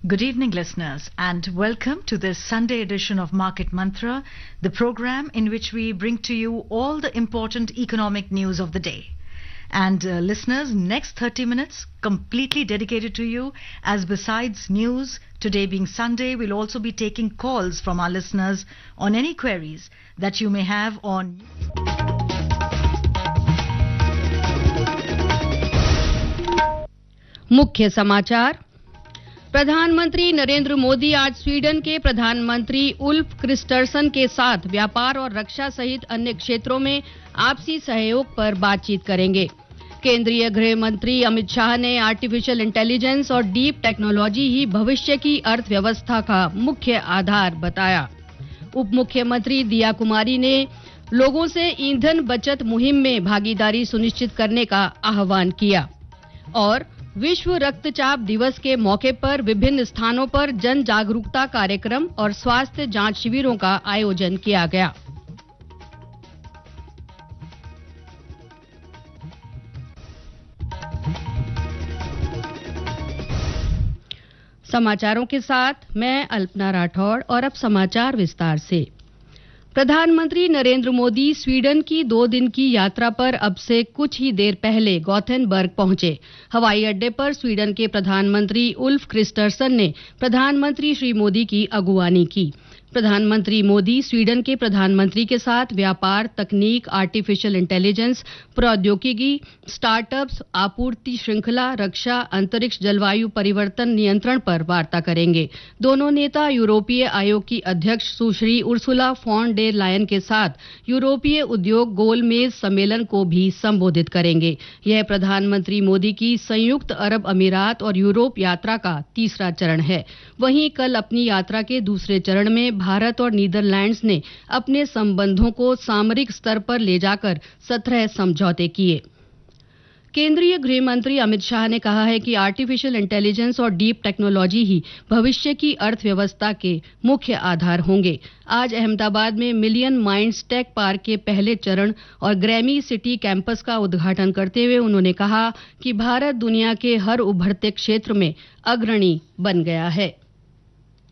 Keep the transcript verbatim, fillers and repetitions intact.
Good evening, listeners, and welcome to this Sunday edition of Market Mantra, the program in which we bring to you all the important economic news of the day. And uh, listeners, next thirty minutes completely dedicated to you, as besides news, today being Sunday, we'll also be taking calls from our listeners on any queries that you may have on मुख्य समाचार। प्रधानमंत्री नरेंद्र मोदी आज Sweden के प्रधानमंत्री Ulf Kristersson के साथ व्यापार और रक्षा सहित अन्य क्षेत्रों में आपसी सहयोग पर बातचीत करेंगे। केंद्रीय गृह मंत्री अमित शाह ने आर्टिफिशियल इंटेलिजेंस और डीप टेक्नोलॉजी ही भविष्य की अर्थव्यवस्था का मुख्य आधार बताया। उप मुख्यमंत्री दिया कुमारी ने लोगों से ईंधन बचत मुहिम में भागीदारी सुनिश्चित करने का आह्वान किया। और विश्व रक्तचाप दिवस के मौके पर विभिन्न स्थानों पर जन जागरूकता कार्यक्रम और स्वास्थ्य जांच शिविरों का आयोजन किया गया। समाचारों के साथ मैं अल्पना राठौड़ और अब समाचार विस्तार से। प्रधानमंत्री नरेंद्र मोदी स्वीडन की दो दिन की यात्रा पर अब से कुछ ही देर पहले गॉथेनबर्ग पहुंचे। हवाई अड्डे पर स्वीडन के प्रधानमंत्री उल्फ क्रिस्टर्सन ने प्रधानमंत्री श्री मोदी की अगुवानी की। प्रधानमंत्री मोदी स्वीडन के प्रधानमंत्री के साथ व्यापार, तकनीक, आर्टिफिशियल इंटेलिजेंस, प्रौद्योगिकी, स्टार्टअप्स, आपूर्ति श्रृंखला, रक्षा, अंतरिक्ष, जलवायु परिवर्तन नियंत्रण पर वार्ता करेंगे। दोनों नेता यूरोपीय आयोग की अध्यक्ष सुश्री उर्सुला फॉन डेर लायन के साथ यूरोपीय उद्योग गोलमेज सम्मेलन को भी संबोधित करेंगे। यह प्रधानमंत्री मोदी की संयुक्त अरब अमीरात और यूरोप यात्रा का तीसरा चरण है। वहीं कल अपनी यात्रा के दूसरे चरण में भारत और नीदरलैंड्स ने अपने संबंधों को सामरिक स्तर पर ले जाकर सत्रह समझौते किए। केंद्रीय गृह मंत्री अमित शाह ने कहा है कि आर्टिफिशियल इंटेलिजेंस और डीप टेक्नोलॉजी ही भविष्य की अर्थव्यवस्था के मुख्य आधार होंगे। आज अहमदाबाद में मिलियन माइंड्स टेक पार्क के पहले चरण और ग्रैमी सिटी कैंपस का उद्घाटन करते हुए उन्होंने कहा कि भारत दुनिया के हर उभरते क्षेत्र में अग्रणी बन गया है।